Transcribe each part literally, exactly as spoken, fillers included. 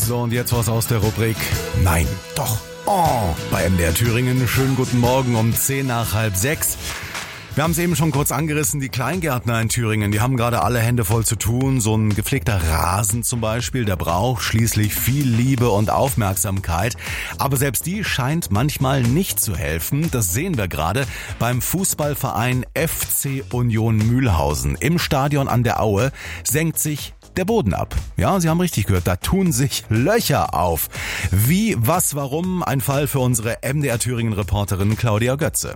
So, und jetzt was aus der Rubrik Nein, doch, oh, bei M D R Thüringen. Schönen guten Morgen um zehn nach halb sechs. Wir haben es eben schon kurz angerissen, die Kleingärtner in Thüringen, die haben gerade alle Hände voll zu tun. So ein gepflegter Rasen zum Beispiel, der braucht schließlich viel Liebe und Aufmerksamkeit. Aber selbst die scheint manchmal nicht zu helfen. Das sehen wir gerade beim Fußballverein F C Union Mühlhausen. Im Stadion an der Aue senkt sich der Boden ab. Ja, Sie haben richtig gehört, da tun sich Löcher auf. Wie, was, warum? Ein Fall für unsere M D R Thüringen-Reporterin Claudia Götze.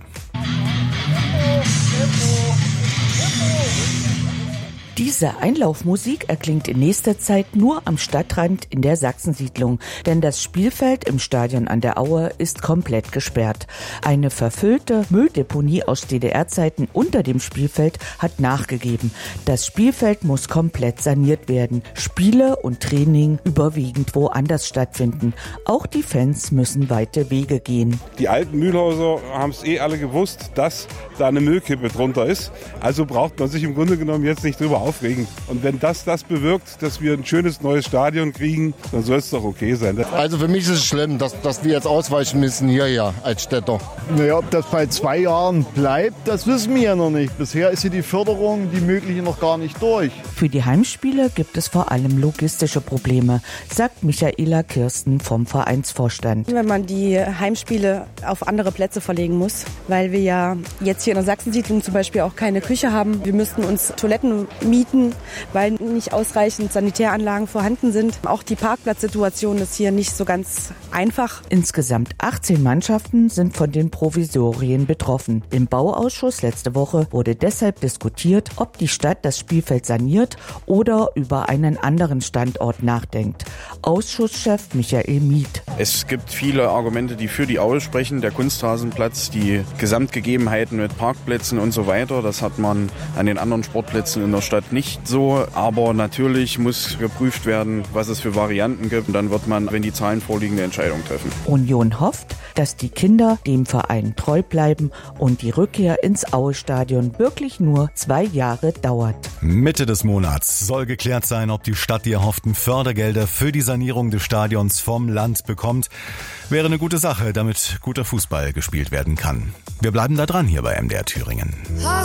Diese Einlaufmusik erklingt in nächster Zeit nur am Stadtrand in der Sachsensiedlung, denn das Spielfeld im Stadion an der Aue ist komplett gesperrt. Eine verfüllte Mülldeponie aus D D R-Zeiten unter dem Spielfeld hat nachgegeben. Das Spielfeld muss komplett saniert werden. Spiele und Training überwiegend woanders stattfinden. Auch die Fans müssen weite Wege gehen. Die alten Mühlhauser haben es eh alle gewusst, dass da eine Müllkippe drunter ist. Also braucht man sich im Grunde genommen jetzt nicht drüber aufregen. Und wenn das das bewirkt, dass wir ein schönes neues Stadion kriegen, dann soll es doch okay sein. Also für mich ist es schlimm, dass, dass wir jetzt ausweichen müssen hierher als Städter. Naja, ob das bei zwei Jahren bleibt, das wissen wir ja noch nicht. Bisher ist hier die Förderung, die mögliche, noch gar nicht durch. Für die Heimspiele gibt es vor allem logistische Probleme, sagt Michaela Kirsten vom Vereinsvorstand. Wenn man die Heimspiele auf andere Plätze verlegen muss, weil wir ja jetzt hier in der Sachsensiedlung zum Beispiel auch keine Küche haben. Wir müssten uns Toiletten mieten, weil nicht ausreichend Sanitäranlagen vorhanden sind. Auch die Parkplatzsituation ist hier nicht so ganz einfach. Insgesamt achtzehn Mannschaften sind von den Provisorien betroffen. Im Bauausschuss letzte Woche wurde deshalb diskutiert, ob die Stadt das Spielfeld saniert oder über einen anderen Standort nachdenkt. Ausschusschef Michael Mieth. Es gibt viele Argumente, die für die Aue sprechen. Der Kunstrasenplatz, die Gesamtgegebenheiten mit Parkplätzen und so weiter. Das hat man an den anderen Sportplätzen in der Stadt nicht so. Aber natürlich muss geprüft werden, was es für Varianten gibt. Und dann wird man, wenn die Zahlen vorliegen, eine Entscheidung treffen. Union hofft, dass die Kinder dem Verein treu bleiben und die Rückkehr ins Aue-Stadion wirklich nur zwei Jahre dauert. Mitte des Monats soll geklärt sein, ob die Stadt die erhofften Fördergelder für die Sanierung des Stadions vom Land bekommt. Wäre eine gute Sache, damit guter Fußball gespielt werden kann. Wir bleiben da dran hier bei M D R Thüringen.